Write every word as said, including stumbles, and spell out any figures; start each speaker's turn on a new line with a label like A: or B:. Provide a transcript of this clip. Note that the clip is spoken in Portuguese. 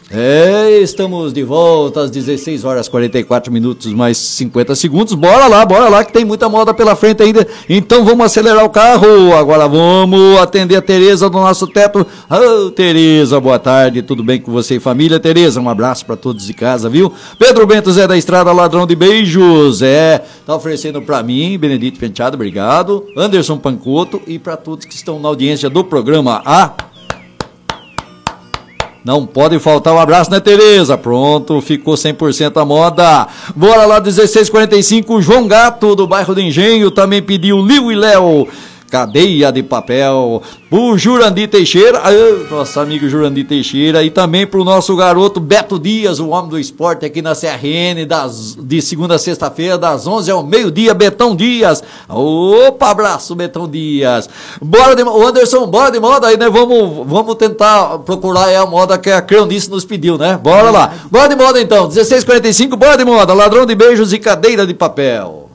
A: É, estamos de volta às dezesseis horas e quarenta e quatro minutos mais cinquenta segundos. Bora lá, bora lá que tem muita moda pela frente ainda. Então vamos acelerar o carro. Agora vamos atender a Tereza do nosso teto. Ô, Tereza, boa tarde. Tudo bem com você e família? Tereza, um abraço para todos de casa, viu? Pedro Bento Zé da Estrada, ladrão de beijos. É, tá oferecendo para mim, Benedito Penteado, obrigado. Anderson Pancoto e para todos que estão na audiência do programa A. Não pode faltar um abraço, né, Tereza? Pronto, ficou cem por cento a moda. Bora lá, dezesseis e quarenta e cinco, João Gato, do bairro do Engenho, também pediu Liu e Léo. Cadeia de papel, o Jurandir Teixeira, ah, nosso amigo Jurandir Teixeira, e também pro nosso garoto Beto Dias, o homem do esporte aqui na C R N, das, de segunda a sexta-feira, das onze ao meio-dia, Betão Dias. Opa, abraço, Betão Dias. Bora de moda, Anderson, bora de moda aí, né? Vamos, vamos tentar procurar aí a moda que a Creonice nos pediu, né? Bora lá. Bora de moda então, dezesseis e quarenta e cinco, bora de moda, ladrão de beijos e cadeira de papel.